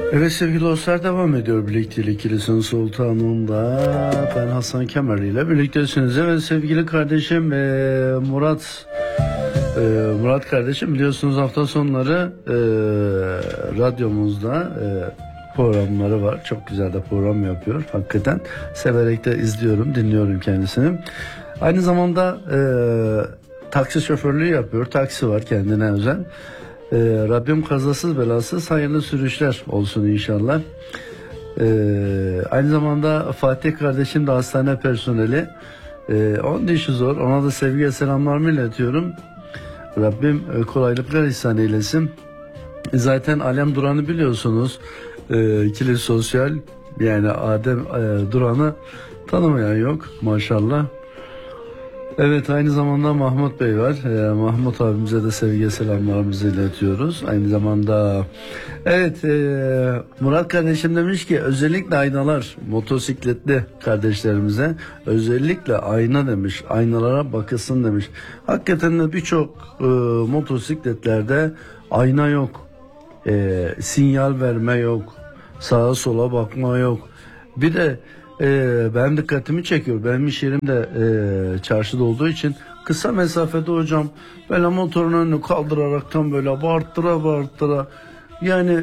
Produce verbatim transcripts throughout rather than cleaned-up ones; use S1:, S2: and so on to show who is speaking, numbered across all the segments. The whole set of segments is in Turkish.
S1: Evet sevgili dostlar, devam ediyor birliktelik Kilis'in sultanında. Ben Hasan Kemer ile birliktesiniz. Evet sevgili kardeşim e, Murat e, Murat kardeşim, biliyorsunuz hafta sonları e, radyomuzda e, programları var. Çok güzel de program yapıyor. Hakikaten severek de izliyorum, dinliyorum kendisini. Aynı zamanda e, taksi şoförlüğü yapıyor. Taksi var kendine özel. Ee, Rabbim kazasız belasız hayırlı sürüşler olsun inşallah. Ee, aynı zamanda Fatih kardeşim de hastane personeli. Ee, onun da işi zor. Ona da sevgi ve selamlarımı iletiyorum. Rabbim e, kolaylıklar ihsan eylesin. E, zaten Alem Duran'ı biliyorsunuz. Ee, Kilis Sosyal, yani Adem e, Duran'ı tanımayan yok maşallah. Evet, aynı zamanda Mahmut Bey var. Ee, Mahmut abimize de sevgi selamlarımızı iletiyoruz. Aynı zamanda evet e, Murat kardeşim demiş ki özellikle aynalar, motosikletli kardeşlerimize özellikle ayna demiş. Aynalara bakılsın demiş. Hakikaten de birçok e, motosikletlerde ayna yok. E, sinyal verme yok. Sağa sola bakma yok. Bir de Ee, benim dikkatimi çekiyor. Benim iş yerim de e, çarşıda olduğu için kısa mesafede hocam böyle motorun önünü kaldıraraktan böyle bağırttıra bağırttıra, yani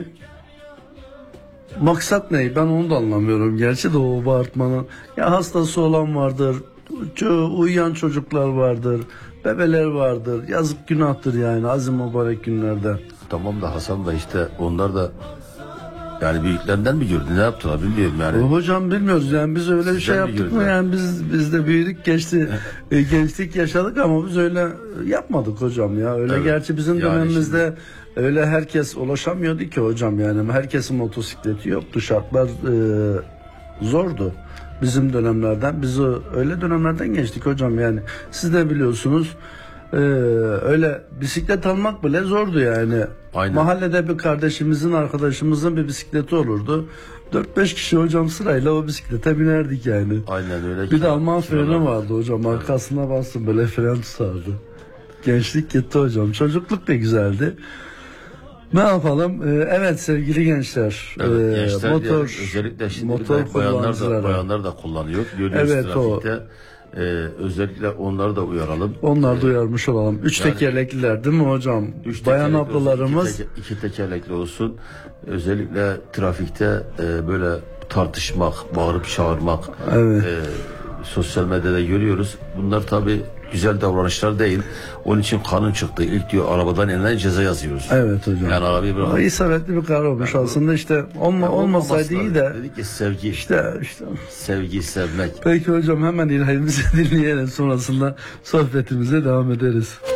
S1: maksat ne? Ben onu da anlamıyorum. Gerçi de o bağırtmanın, ya hastası olan vardır, uyuyan çocuklar vardır, bebeler vardır. Yazık, günahtır yani azim mübarek günlerde.
S2: Tamam da Hasan da işte onlar da yani büyüklerinden mi gördü, ne yaptılar bilmiyorum yani.
S1: Hocam bilmiyoruz yani, biz öyle bir şey yaptık mı yani, biz biz de büyüdük geçti e, gençlik yaşadık ama biz öyle yapmadık hocam ya. Öyle evet. Gerçi bizim yani dönemimizde şimdi öyle herkes ulaşamıyordu ki hocam, yani herkesin motosikleti yoktu, şartlar e, zordu. Bizim dönemlerden, biz öyle dönemlerden geçtik hocam, yani siz de biliyorsunuz. Ee, öyle bisiklet almak bile zordu yani. Aynen. Mahallede bir kardeşimizin, arkadaşımızın bir bisikleti olurdu. dört beş kişi hocam sırayla o bisiklete binerdik yani.
S2: Aynen öyle.
S1: Bir de Alman freni vardı hocam. Arkasına bastım böyle fren tutardı. Gençlik gitti hocam. Çocukluk da güzeldi. Ne yapalım? Ee, evet sevgili gençler.
S2: Evet,
S1: ee,
S2: gençler
S1: motor,
S2: özellikle şimdi
S1: motor
S2: bayanlar da, bayanlar da kullanıyor. Görüyoruz
S1: evet,
S2: trafikte.
S1: O.
S2: Ee, özellikle onları da uyaralım.
S1: Onları da uyarmış olalım. Üç yani, tekerlekliler değil mi hocam? Üç Bayan ablalarımız.
S2: Olsun, iki, teke, iki tekerlekli olsun. Özellikle trafikte e, böyle tartışmak, bağırıp çağırmak. Evet. E, sosyal medyada görüyoruz. Bunlar tabii güzel davranışlar değil. Onun için kanun çıktı. İlk diyor arabadan inen ceza yazıyoruz.
S1: Evet hocam.
S2: Yani arabayı bırakalım.
S1: İsabetli bir karar olmuş yani, aslında işte olma, yani olmasaydı iyi de.
S2: Dedik ki sevgi.
S1: İşte işte.
S2: Sevgi, sevmek.
S1: Peki hocam, hemen ilahimizi dinleyelim, sonrasında sohbetimize devam ederiz.